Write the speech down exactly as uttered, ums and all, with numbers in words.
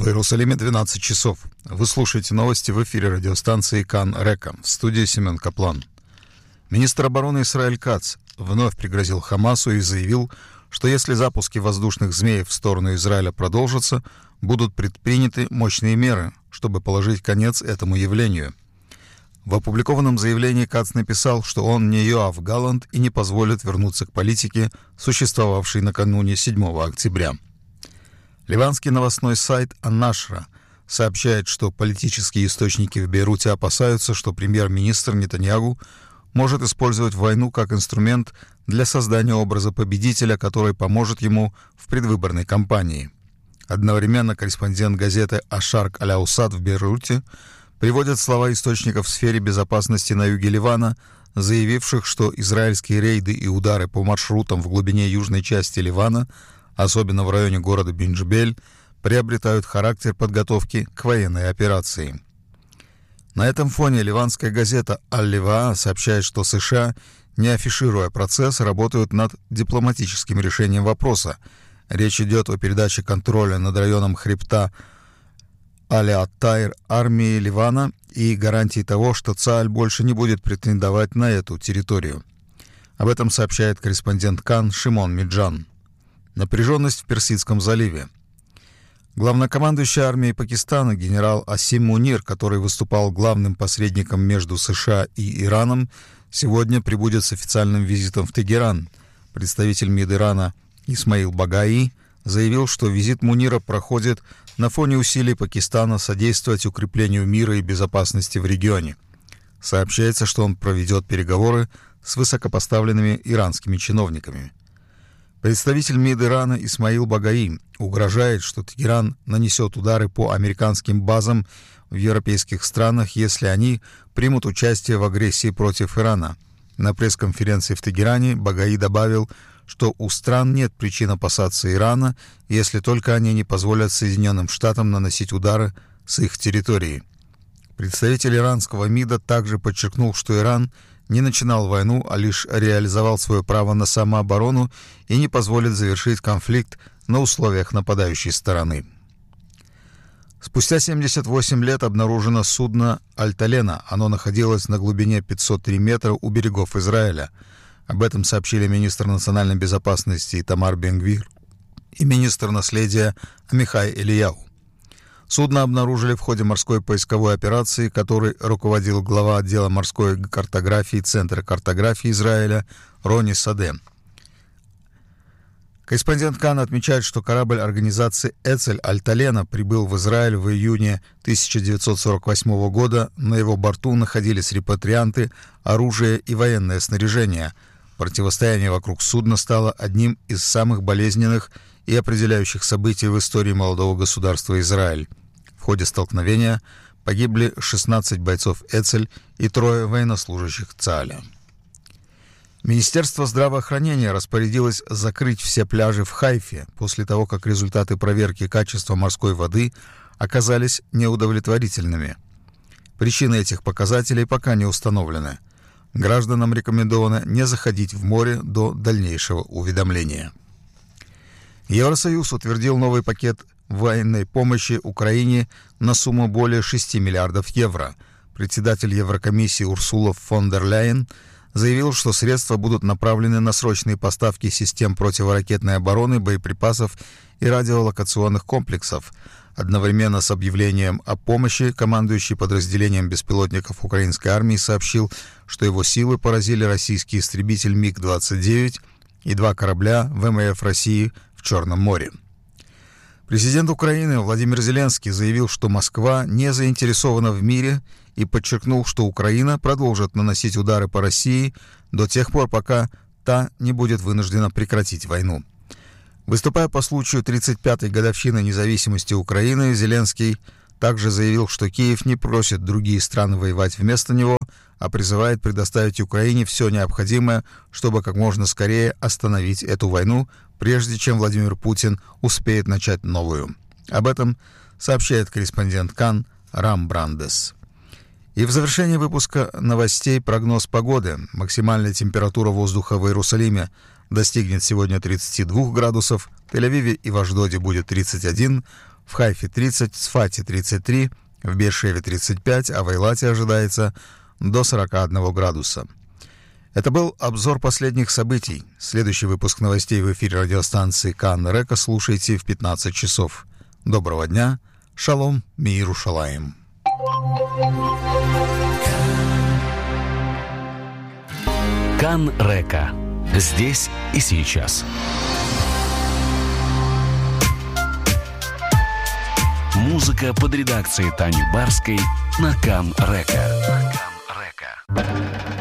В Иерусалиме двенадцать часов. Вы слушаете новости в эфире радиостанции Кан Река. В студии Семен Каплан. Министр обороны Исраэль Кац вновь пригрозил Хамасу и заявил, что если запуски воздушных змеев в сторону Израиля продолжатся, будут предприняты мощные меры, чтобы положить конец этому явлению. В опубликованном заявлении Кац написал, что он не Йоав Галлант и не позволит вернуться к политике, существовавшей накануне седьмого октября. Ливанский новостной сайт Ан-Нашра сообщает, что политические источники в Бейруте опасаются, что премьер-министр Нетаньяху может использовать войну как инструмент для создания образа победителя, который поможет ему в предвыборной кампании. Одновременно корреспондент газеты «Ашарк Аля-Усад» в Бейруте приводит слова источников в сфере безопасности на юге Ливана, заявивших, что израильские рейды и удары по маршрутам в глубине южной части Ливана, особенно в районе города Бин-Джбель, приобретают характер подготовки к военной операции. На этом фоне ливанская газета «Аль-Ливаа» сообщает, что США, не афишируя процесс, работают над дипломатическим решением вопроса. Речь идет о передаче контроля над районом хребта Али-Ат-Тайр армии Ливана и гарантии того, что ЦААЛЬ больше не будет претендовать на эту территорию. Об этом сообщает корреспондент Кан Шимон Миджан. Напряженность в Персидском заливе. Главнокомандующий армией Пакистана генерал Асим Мунир, который выступал главным посредником между США и Ираном, сегодня прибудет с официальным визитом в Тегеран. Представитель МИД Ирана Исмаил Багаи заявил, что визит Мунира проходит на фоне усилий Пакистана содействовать укреплению мира и безопасности в регионе. Сообщается, что он проведет переговоры с высокопоставленными иранскими чиновниками. Представитель МИД Ирана Исмаил Багаи угрожает, что Тегеран нанесет удары по американским базам в европейских странах, если они примут участие в агрессии против Ирана. На пресс-конференции в Тегеране Багаи добавил, что у стран нет причин опасаться Ирана, если только они не позволят Соединенным Штатам наносить удары с их территории. Представитель иранского МИДа также подчеркнул, что Иран не начинал войну, а лишь реализовал свое право на самооборону и не позволит завершить конфликт на условиях нападающей стороны. Спустя семьдесят восемь лет обнаружено судно «Альталена». Оно находилось на глубине пятьсот три метра у берегов Израиля. Об этом сообщили министр национальной безопасности Итамар Бен-Гвир и министр наследия Амихай Элияу. Судно обнаружили в ходе морской поисковой операции, которой руководил глава отдела морской картографии Центра картографии Израиля Рони Саде. Корреспондент Кан отмечает, что корабль организации «Эцель» «Альталена» прибыл в Израиль в июне тысяча девятьсот сорок восьмого года. На его борту находились репатрианты, оружие и военное снаряжение. Противостояние вокруг судна стало одним из самых болезненных и определяющих событий в истории молодого государства Израиль. В ходе столкновения погибли шестнадцать бойцов «Эцель» и трое военнослужащих ЦААЛя. Министерство здравоохранения распорядилось закрыть все пляжи в Хайфе после того, как результаты проверки качества морской воды оказались неудовлетворительными. Причины этих показателей пока не установлены. Гражданам рекомендовано не заходить в море до дальнейшего уведомления. Евросоюз утвердил новый пакет военной помощи Украине на сумму более шести миллиардов евро. Председатель Еврокомиссии Урсула фон дер Ляйен заявил, что средства будут направлены на срочные поставки систем противоракетной обороны, боеприпасов и радиолокационных комплексов. Одновременно с объявлением о помощи командующий подразделением беспилотников украинской армии сообщил, что его силы поразили российский истребитель Миг двадцать девять и два корабля ВМФ России в Черном море. Президент Украины Владимир Зеленский заявил, что Москва не заинтересована в мире и подчеркнул, что Украина продолжит наносить удары по России до тех пор, пока та не будет вынуждена прекратить войну. Выступая по случаю тридцать пятой годовщины независимости Украины, Зеленский также заявил, что Киев не просит другие страны воевать вместо него, а призывает предоставить Украине все необходимое, чтобы как можно скорее остановить эту войну, прежде чем Владимир Путин успеет начать новую. Об этом сообщает корреспондент Кан Рам Брандес. И в завершении выпуска новостей прогноз погоды. Максимальная температура воздуха в Иерусалиме достигнет сегодня тридцати двух градусов, в Тель-Авиве и в Ашдоде будет тридцать один, в Хайфе тридцать, Цфате тридцать три, в Бершеве тридцать пять, а в Эйлате ожидается до сорок один градуса. Это был обзор последних событий. Следующий выпуск новостей в эфире радиостанции Кан Река слушайте в пятнадцать часов. Доброго дня. Шалом, Миирушалаим. Кан Река. Здесь и сейчас. Музыка под редакцией Тани Барской на Кан Река.